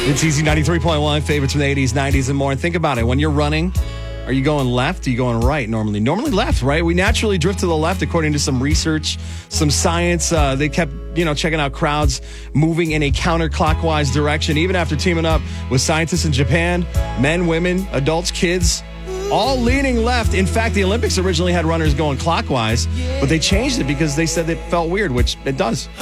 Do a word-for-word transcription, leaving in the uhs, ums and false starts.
It's Easy ninety-three point one, favorites from the eighties, nineties, and more. And think about it. When you're running, are you going left? Are you going right normally? Normally left, right? We naturally drift to the left according to some research, some science. Uh, they kept, you know, checking out crowds moving in a counterclockwise direction, even after teaming up with scientists in Japan, men, women, adults, kids, all leaning left. In fact, the Olympics originally had runners going clockwise, but they changed it because they said it felt weird, which it does.